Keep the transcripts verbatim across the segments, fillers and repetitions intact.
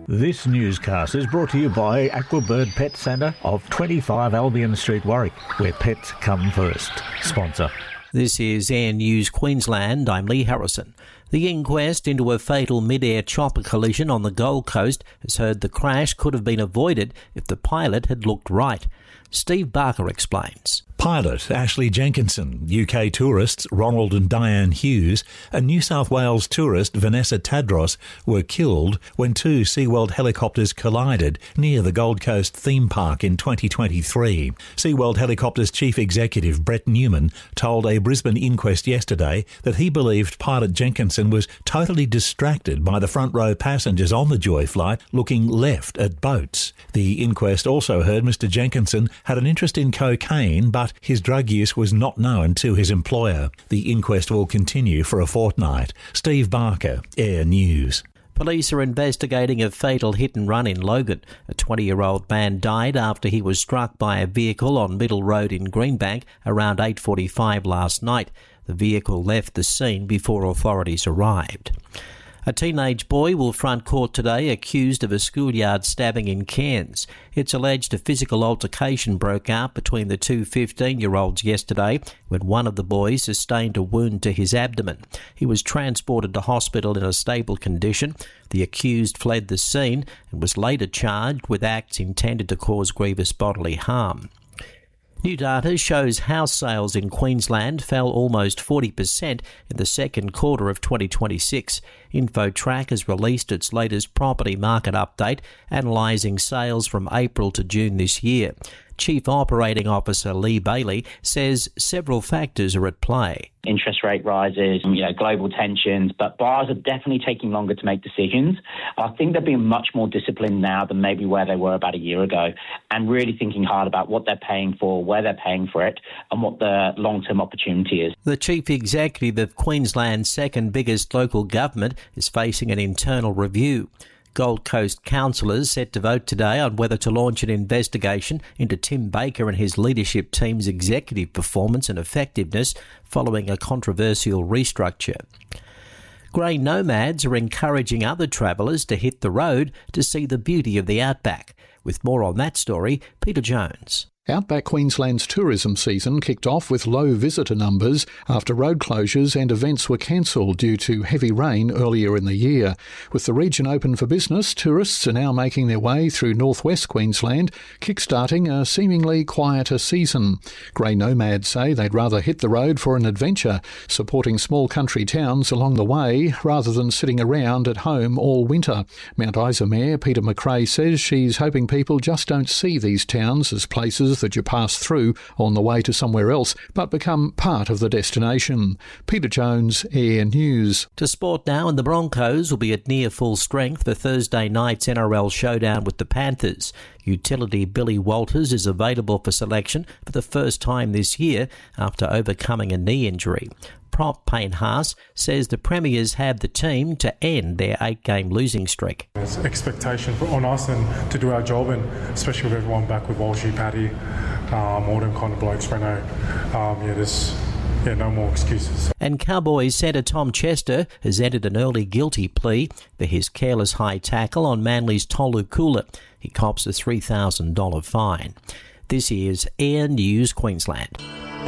This newscast is brought to you by Aquabird Pet Centre of twenty-five Albion Street, Warwick, where pets come first. Sponsor. This is Air News Queensland. I'm Lee Harrison. The inquest into a fatal mid-air chopper collision on the Gold Coast has heard the crash could have been avoided if the pilot had looked right. Steve Barker explains. Pilot Ashley Jenkinson, U K tourists Ronald and Diane Hughes, and New South Wales tourist Vanessa Tadros were killed when two SeaWorld helicopters collided near the Gold Coast theme park in twenty twenty-three. SeaWorld Helicopters Chief Executive Brett Newman told a Brisbane inquest yesterday that he believed pilot Jenkinson was totally distracted by the front row passengers on the Joy flight looking left at boats. The inquest also heard Mr Jenkinson had an interest in cocaine, but his drug use was not known to his employer. The inquest will continue for a fortnight. Steve Barker, Air News. Police are investigating a fatal hit-and-run in Logan. A twenty-year-old man died after he was struck by a vehicle on Middle Road in Greenbank around eight forty-five last night. The vehicle left the scene before authorities arrived. A teenage boy will front court today accused of a schoolyard stabbing in Cairns. It's alleged a physical altercation broke out between the two fifteen-year-olds yesterday when one of the boys sustained a wound to his abdomen. He was transported to hospital in a stable condition. The accused fled the scene and was later charged with acts intended to cause grievous bodily harm. New data shows house sales in Queensland fell almost forty percent in the second quarter of twenty twenty-six. InfoTrack has released its latest property market update, analysing sales from April to June this year. Chief Operating Officer Lee Bailey says several factors are at play. Interest rate rises, you know, global tensions, but buyers are definitely taking longer to make decisions. I think they're being much more disciplined now than maybe where they were about a year ago, and really thinking hard about what they're paying for, where they're paying for it, and what the long-term opportunity is. The Chief Executive of Queensland's second biggest local government is facing an internal review. Gold Coast councillors set to vote today on whether to launch an investigation into Tim Baker and his leadership team's executive performance and effectiveness following a controversial restructure. Grey nomads are encouraging other travellers to hit the road to see the beauty of the outback. With more on that story, Peter Jones. Outback Queensland's tourism season kicked off with low visitor numbers after road closures and events were cancelled due to heavy rain earlier in the year. With the region open for business, tourists are now making their way through northwest Queensland, kickstarting a seemingly quieter season. Grey nomads say they'd rather hit the road for an adventure, supporting small country towns along the way rather than sitting around at home all winter. Mount Isa Mayor Peter McRae says she's hoping people just don't see these towns as places that you pass through on the way to somewhere else, but become part of the destination. Peter Jones, Air News. To sport now, and the Broncos will be at near full strength for Thursday night's N R L showdown with the Panthers. Utility Billy Walters is available for selection for the first time this year after overcoming a knee injury. Prop Payne Haas says the Premiers have the team to end their eight-game losing streak. There's expectation for, on us and to do our job, and especially with everyone back with Walshy, Paddy, um, all them kind of blokes, Reno. Um, yeah, there's yeah, no more excuses. And Cowboys centre Tom Chester has entered an early guilty plea for his careless high tackle on Manly's Tolu Kula. He cops a three thousand dollars fine. This is Air News Queensland.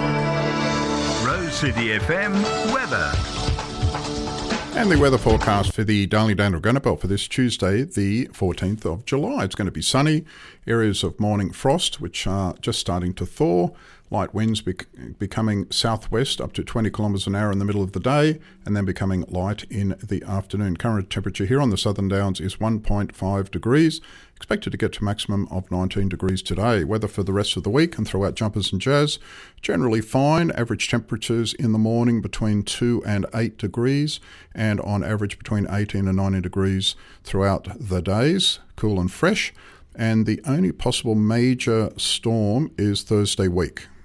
Rose City F M weather. And the weather forecast for the Darling Dale Granite Belt for this Tuesday, the fourteenth of July. It's going to be sunny, areas of morning frost, which are just starting to thaw, light winds bec- becoming southwest up to twenty kilometres an hour in the middle of the day, and then becoming light in the afternoon. Current temperature here on the Southern Downs is one point five degrees. Expected to get to maximum of nineteen degrees today. Weather for the rest of the week and throughout jumpers and jazz, generally fine. Average temperatures in the morning between two and eight degrees, and on average between eighteen and nineteen degrees throughout the days. Cool and fresh. And the only possible major storm is Thursday week.